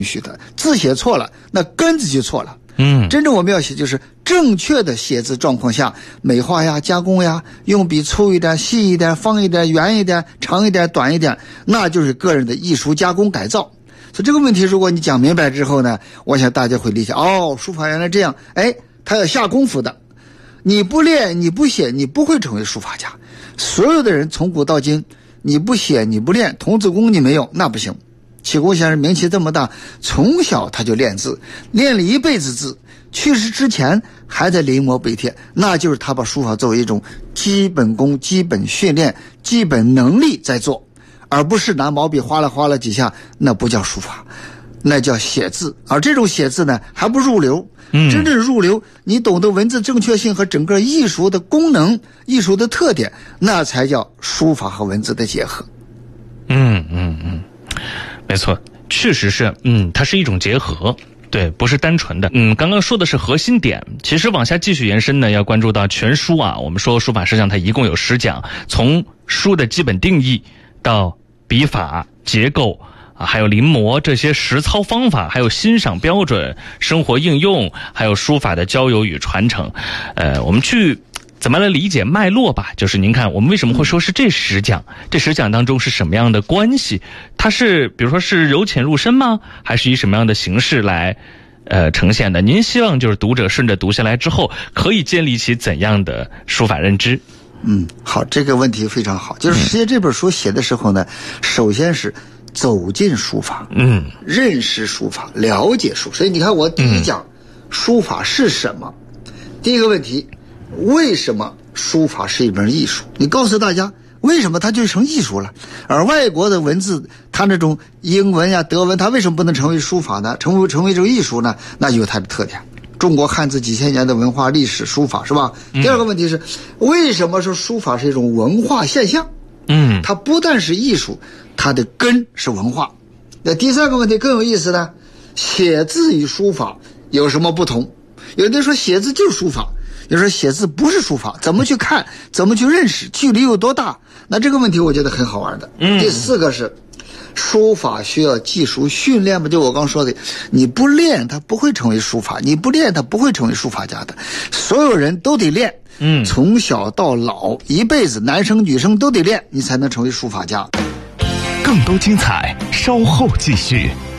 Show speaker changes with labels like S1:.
S1: 许的。字写错了，那根子就错了。真正我们要写就是正确的写字状况下，美化呀、加工呀，用笔粗一点、细一点、方一点、圆一点、长一点、短一点，那就是个人的艺术加工改造。所以这个问题如果你讲明白之后呢，我想大家会理解，书法原来这样，他要下功夫的。你不练，你不写，你不会成为书法家。所有的人从古到今，你不写，你不练，童子功你没有，那不行。启功先生名气这么大，从小他就练字，练了一辈子字，去世之前还在临摹碑帖，那就是他把书法作为一种基本功、基本训练、基本能力在做，而不是拿毛笔划了几下，那不叫书法，那叫写字。而这种写字呢，还不入流。真正入流，你懂得文字正确性和整个艺术的功能、艺术的特点，那才叫书法和文字的结合。
S2: 没错，确实是，它是一种结合，对，不是单纯的。刚刚说的是核心点，其实往下继续延伸呢，要关注到全书啊。我们说书法实际上它一共有10讲，从书的基本定义到笔法、结构还有临摹这些实操方法，还有欣赏标准、生活应用，还有书法的交友与传承。我们去怎么来理解脉络吧？就是您看，我们为什么会说是这10讲？这10讲当中是什么样的关系？它是比如说是由浅入深吗？还是以什么样的形式来呈现的？您希望就是读者顺着读下来之后，可以建立起怎样的书法认知？
S1: 好，这个问题非常好。就是实际这本书写的时候呢，首先是走进书法，认识书法，了解书。所以你看，我第一讲，书法是什么？第一个问题，为什么书法是一门艺术？你告诉大家，为什么它就成艺术了？而外国的文字，它那种英文呀、德文，它为什么不能成为书法呢？成为这个艺术呢？那有它的特点。中国汉字几千年的文化历史，书法是吧？第二个问题是，为什么说书法是一种文化现象？它不但是艺术，它的根是文化。那第三个问题更有意思呢，写字与书法有什么不同？有的人说写字就是书法，有人说写字不是书法，怎么去看，怎么去认识，距离有多大？那这个问题我觉得很好玩的。第四个是书法需要技术训练嘛，就我刚说的，你不练它不会成为书法，你不练它不会成为书法家的。所有人都得练，从小到老一辈子，男生女生都得练，你才能成为书法家。
S3: 更多精彩稍后继续。